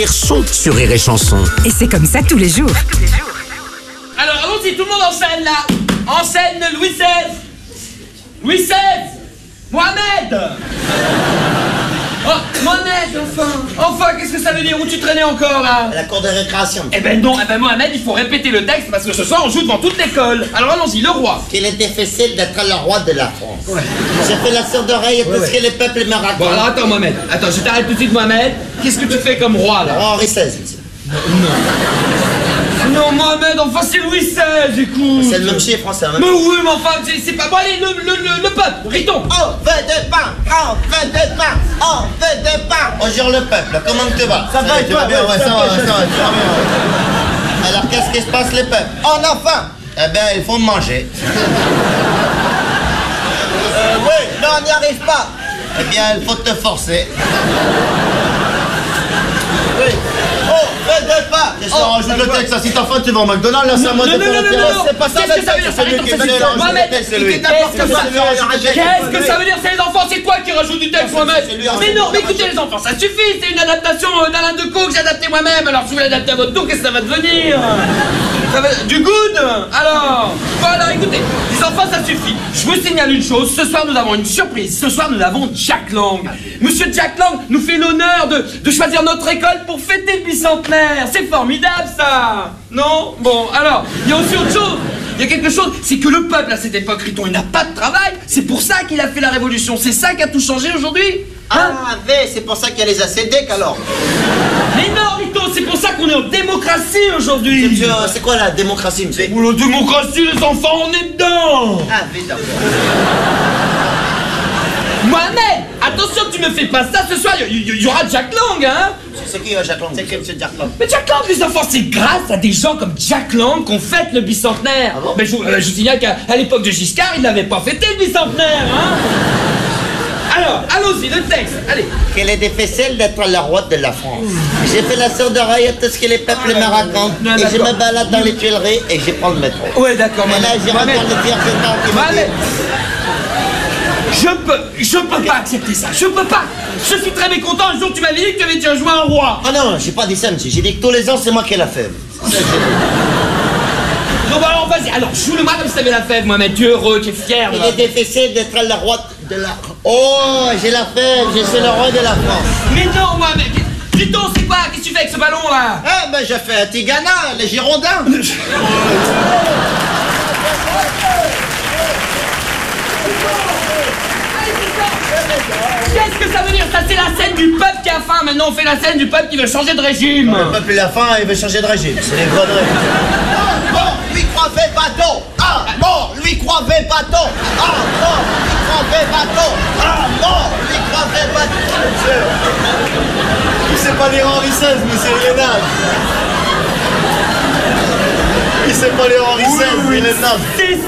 Sont sur Rire et Chanson. Et c'est comme ça tous les jours. Alors allons-y, tout le monde en scène là. En scène, Louis XVI. Louis XVI. Mohamed. Oh, Mohamed, enfin, qu'est-ce que ça veut dire? Où tu traînais encore là? À la cour de récréation. Eh ben non, Mohamed, il faut répéter le texte parce que ce soir on joue devant toute l'école. Alors allons-y, le roi. Qu'il était facile d'être le roi de la France. Ouais. J'ai fait la sourde oreille à tout ce que les peuples me racontent. Bon alors attends Mohamed, attends, je t'arrête tout de suite Mohamed. Qu'est-ce que tu fais comme roi là? Henri XVI, monsieur. Non Mohamed, enfin c'est Louis XVI, écoute. C'est le même chiffre français. Hein, mais oui, mais enfin, c'est pas... Bon allez, le peuple, Riton. On veut de pain, on veut de pain, on veut de pain. Bonjour le peuple, comment tu vas? Ça va et toi? bien, ouais, ça va bien. Alors qu'est-ce qui se passe les peuples? On a faim. Eh bien, il faut manger. Oui, mais on n'y arrive pas. Eh bien, il faut te forcer. Oui. Oh, fais de pas. Je rajoute le texte, si t'as faim, tu vas au McDonald's, là, c'est à moi de faire non, c'est pas ça. Qu'est-ce que ça veut dire? Mohamed, qu'est-ce que ça veut dire? C'est les enfants, c'est toi qui rajoute du texte, Mohamed. Mais non, mais écoutez les enfants, ça suffit, c'est une adaptation d'Alain Decaux que j'ai adapté moi-même. Alors si vous l'adaptez à votre tour, qu'est-ce que ça va devenir? Du good? Alors, voilà, écoutez, les enfants, ça suffit. Je vous signale une chose, ce soir nous avons une surprise. Ce soir nous avons Jack Lang. Monsieur Jack Lang nous fait l'honneur de choisir notre école pour fêter le bicentenaire. C'est formidable ça. Non? Bon, alors, il y a aussi autre chose. Il y a quelque chose, c'est que le peuple à cette époque, Riton, il n'a pas de travail. C'est pour ça qu'il a fait la révolution. C'est ça qui a tout changé aujourd'hui. Hein? Ah, c'est pour ça qu'il y a les ACDC alors. Mais non, Riton, c'est pour ça qu'on est en démocratie aujourd'hui. C'est quoi la démocratie, monsieur? Oh, la démocratie, les enfants, on est dedans. Ah, oui, d'accord. Mohamed, attention, tu me fais pas ça ce soir, il y aura Jack Lang, hein? C'est qui Jack Lang? C'est qui monsieur Jack Lang? Mais Jack Lang, les enfants, c'est grâce à des gens comme Jack Lang qu'on fête le bicentenaire. Ah bon? Mais je vous signale qu'à l'époque de Giscard, il n'avait pas fêté le bicentenaire, hein? Alors, allons-y, le texte, allez. Qu'il est difficile d'être le roi de la France. J'ai fait la sourde oreille à tout ce que les peuples me racontent. Et je me balade dans les Tuileries et je prends le métro. Ouais, d'accord, mais là, j'ai encore le dire qui m'a dit. Je peux pas accepter ça, je peux pas. Je suis très mécontent, un jour tu m'avais dit que tu avais déjà joué un roi. Ah non, j'ai pas dit ça, monsieur, j'ai dit que tous les ans c'est moi qui ai la fève. Non bah alors vas-y, alors joue-le-moi comme si t'avais la fève, Mohamed, tu es heureux, tu es fier. Il est difficile d'être le roi de la... Oh, j'ai la fève, je suis le roi de la France. Mais non, Mohamed, Riton, c'est quoi? Qu'est-ce que tu fais avec ce ballon là? Ah ben j'ai fait un Tigana, les Girondins. Qu'est-ce que ça veut dire? Ça c'est la scène du peuple qui a faim. Maintenant on fait la scène du peuple qui veut changer de régime. Le peuple il a faim et il veut changer de régime. C'est des conneries. Bon, lui croivait bateau. Ah, bon, lui croivait bateau. Ah, bon, lui croivait bateau. Ah, bon, lui croivait bateau. Il sait pas lire Henri XVI, monsieur Lénard. Il sait pas lire Henri XVI, il est naze. C'est 16.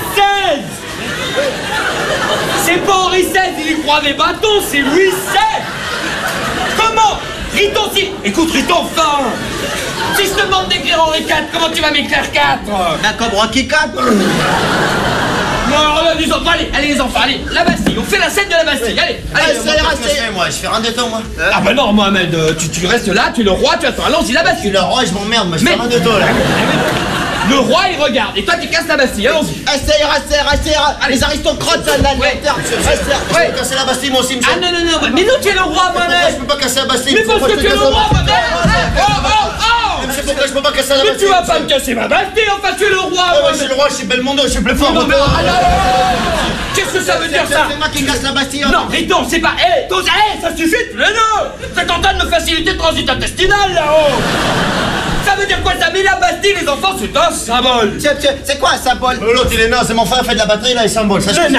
C'est pas Henri XVI, il y croyait bâton, c'est Louis XVI. Comment? Riton, si... Écoute, Riton, enfin. Si je te demande d'écrire Henri IV, comment tu vas m'écrire 4? Ben comme Rocky 4. Non, alors là, les enfants, allez les enfants, allez, la Bastille, on fait la scène de la Bastille, allez. Moi, je fais rien de temps, moi. Ah bah non, Mohamed, tu restes là, tu es le roi, tu attends, allons-y, la Bastille. Je suis le roi et je m'emmerde, moi, je fais rien de temps, là. Le roi, il regarde, et toi, tu casses la Bastille, allons-y. Les aristocrates, ça, la lanterne. Je peux casser la Bastille, moi aussi, monsieur. Ah non, mais nous, tu es le roi, Mohamed. Je peux pas casser la Bastille. Mais parce que tu es le roi, Mohamed. Oh. Mais pourquoi je peux pas casser la Mais Bastille? tu vas pas me casser ma Bastille, enfin, tu es le roi, moi, je suis le roi, je suis Belmondo, je suis plus fort. Qu'est-ce que ça veut dire, ça? C'est moi qui casse la Bastille. Non, Riton, c'est pas... ça suffit, mais non. C'est en train de me faciliter le transit intestinal, là-haut. Ça veut dire quoi ça? Mais la Bastille, les enfants, c'est un symbole. C'est quoi un symbole? L'autre, il est naze, c'est mon frère fait de la batterie, là, il symbole. Ça, Non.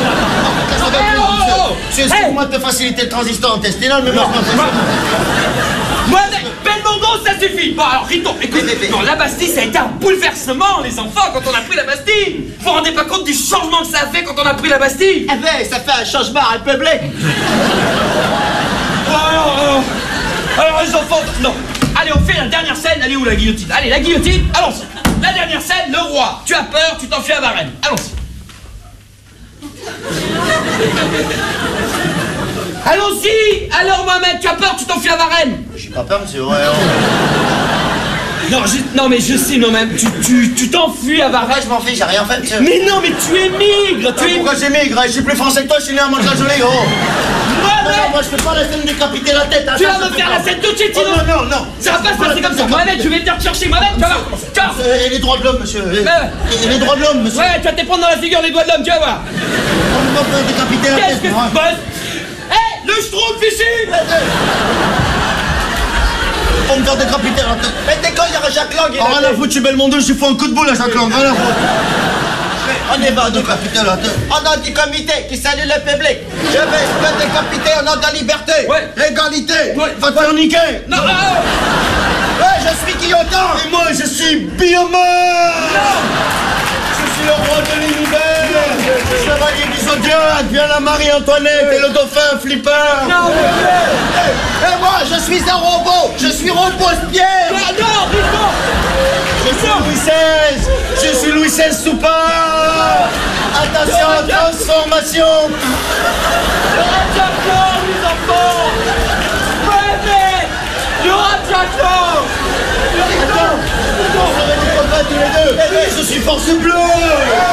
c'est moi de te faciliter le transit intestinal, mais moi, je m'en fais. Belmondo, ça suffit. Bon, alors, Riton, écoute, non, la Bastille, ça a été un bouleversement, les enfants, quand on a pris la Bastille. Vous vous rendez pas compte du changement que ça a fait quand on a pris la Bastille? Eh ben, ça fait un changement république. Alors, les enfants, non. Allez, on fait la dernière scène. Allez, où la guillotine? Allez, la guillotine, allons-y. La dernière scène, le roi. Tu as peur, tu t'enfuis à Varennes. Allons-y. Allons-y. Alors Mohamed, tu as peur, tu t'enfuis à Varennes. J'ai pas peur, monsieur. Ouais, Non, mais je sais, non, même, tu t'enfuis à Varennes. je m'en fiche, j'ai rien fait, monsieur. Mais non, mais tu émigres, Pourquoi j'émigre? Je suis plus français que toi, je suis né à Mantes-la-Jolie, gros. Mohamed, Moi, je fais pas la scène décapiter la tête. tu vas me faire la scène tout de suite, sinon. Non. Ça va pas se passer comme ça. Mohamed, je vais venir te chercher. Mohamed, tu vas voir. Ciao. Et les droits de l'homme, monsieur. Et les droits de l'homme, monsieur. Ouais, tu vas te prendre dans la figure les doigts de l'homme, tu vas voir. On va pas décapiter la Qu'est-ce tête. que se passe? Hé, le schtroumpf ici. Faut me faire décapiter la tête. Mais t'es quand il y aura Jacques Lang, Oh, rien à foutre, je suis Belmondo, je suis fou un coup de boule à Jacques Lang, rien à foutre. On est pas décapiter la tête. On a du comité qui salue le public. Je vais me décapiter au nom de la liberté. Ouais. L'égalité. Ouais. Va te faire niquer. Non, Ouais, je suis Guillotin. Et moi, je suis Biomar. Je suis le roi de l'univers. Chevalier du Zodiac, viens la Marie-Antoinette et le dauphin Flipper. non, Et moi, je suis un robot. Je suis Robespierre. non, Je suis Louis XVI. Je suis Louis XVI Soupard. Attention, transformation. Jacques Lang, les enfants. Mohamed, il y aura Jacques Lang. Attends, on va les combats tous les deux. Je suis force bleue.